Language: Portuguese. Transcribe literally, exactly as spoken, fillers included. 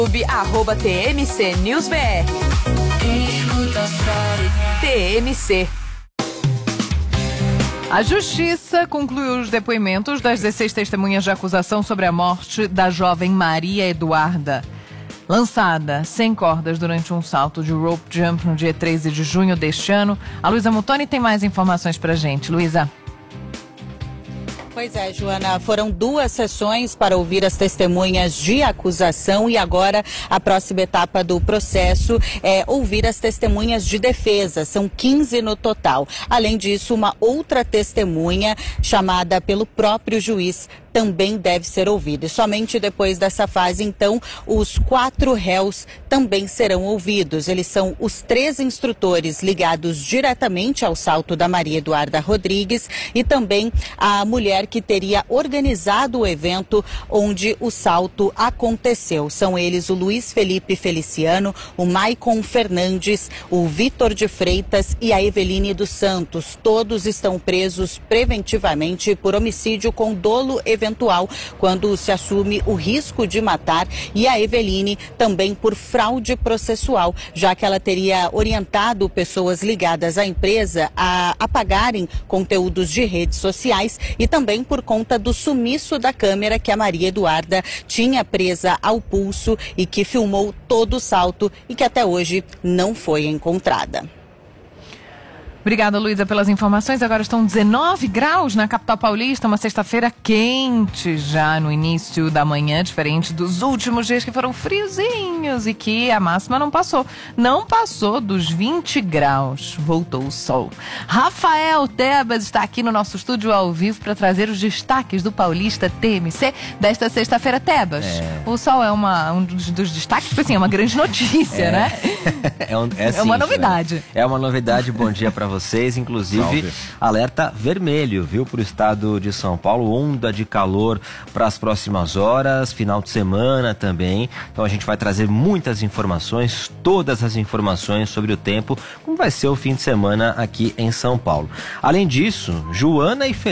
arroba T M C News B R. T M C. A Justiça concluiu os depoimentos das dezesseis testemunhas de acusação sobre a morte da jovem Maria Eduarda, lançada sem cordas durante um salto de rope jump no dia treze de junho deste ano. A Luísa Muttoni tem mais informações pra gente. Luísa. Pois é, Joana, foram duas sessões para ouvir as testemunhas de acusação e agora a próxima etapa do processo é ouvir as testemunhas de defesa. São quinze no total. Além disso, uma outra testemunha chamada pelo próprio juiz também deve ser ouvida. E somente depois dessa fase, então, os quatro réus também serão ouvidos. Eles são os três instrutores ligados diretamente ao salto da Maria Eduarda Rodrigues e também a mulher que teria organizado o evento onde o salto aconteceu. São eles o Luiz Felipe Feliciano, o Maicon Fernandes, o Vitor de Freitas e a Eveline dos Santos. Todos estão presos preventivamente por homicídio com dolo eventual, quando se assume o risco de matar, e a Eveline também por fraude processual, já que ela teria orientado pessoas ligadas à empresa a apagarem conteúdos de redes sociais e também por conta do sumiço da câmera que a Maria Eduarda tinha presa ao pulso e que filmou todo o salto e que até hoje não foi encontrada. Obrigada, Luísa, pelas informações. Agora estão dezenove graus na capital paulista, uma sexta-feira quente já no início da manhã, diferente dos últimos dias que foram friozinhos e que a máxima não passou. Não passou dos vinte graus. Voltou o sol. Rafael Tebas está aqui no nosso estúdio ao vivo para trazer os destaques do Paulista T M C desta sexta-feira. Tebas, é. O sol é uma, um dos, dos destaques, porque assim, é uma grande notícia, é. né? É, um, é, é uma novidade. Né? É uma novidade. Bom dia para vocês, inclusive Salve. Alerta vermelho, viu, para o estado de São Paulo, onda de calor para as próximas horas, final de semana também. Então a gente vai trazer muitas informações, todas as informações sobre o tempo, como vai ser o fim de semana aqui em São Paulo. Além disso, Joana e Fernanda